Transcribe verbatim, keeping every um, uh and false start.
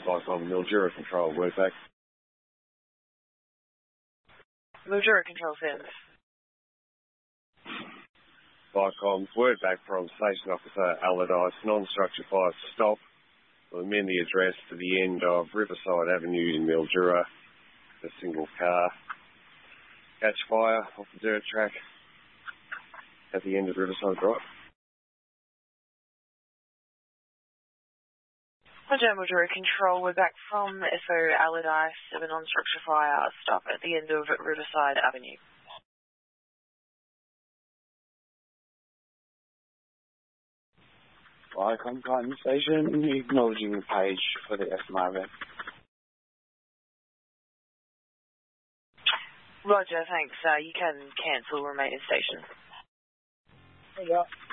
Vicom Mildura Control, word back. Mildura Control Sims. Vicom, word back from Station Officer Allardyce, non-structure fire stop. We'll amend the address to the end of Riverside Avenue in Mildura. A single car catch fire off the dirt track at the end of Riverside Drive. Roger, Mildura Control, we're back from S O Allardyce of a non-structure fire stop at the end of Riverside Avenue. Vicom Crichton Station, acknowledging the page for the F M R event. Roger, thanks. Uh, you can cancel, remain in station. Yeah.